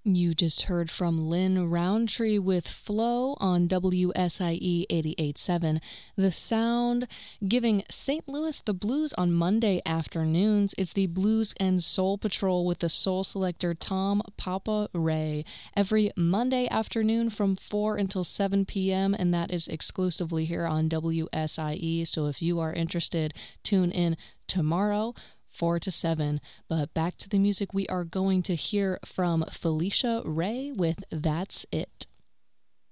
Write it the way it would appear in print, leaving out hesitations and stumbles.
You just heard from Lynn Roundtree with Flow on WSIE 88.7 The Sound, giving St. Louis the blues on Monday afternoons. It's the Blues and Soul Patrol with the soul selector Tom Papa Ray every Monday afternoon from 4 until 7 p.m., and that is exclusively here on WSIE. So if you are interested, tune in tomorrow, 4 to 7. But back to the music, we are going to hear from Felicia Ray with That's It.